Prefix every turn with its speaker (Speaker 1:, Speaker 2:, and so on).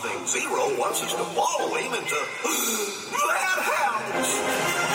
Speaker 1: thing. Zero wants us to follow him into that house.